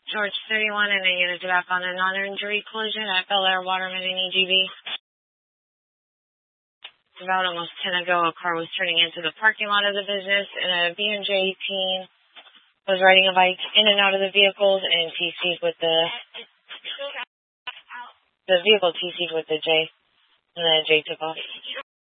George 31 and a unit to back on a non-injury collision at Bel Air Waterman and EGB. About almost 10 ago, a car was turning into the parking lot of the business, and a B&J teen was riding a bike in and out of the vehicles and TC'd with the vehicle TC'd with the J, and the J took off.